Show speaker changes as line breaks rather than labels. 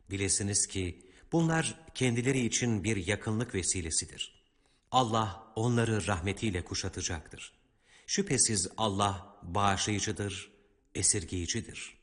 Bilesiniz ki bunlar kendileri için bir yakınlık vesilesidir. Allah onları rahmetiyle kuşatacaktır. Şüphesiz Allah bağışlayıcıdır, esirgeyicidir.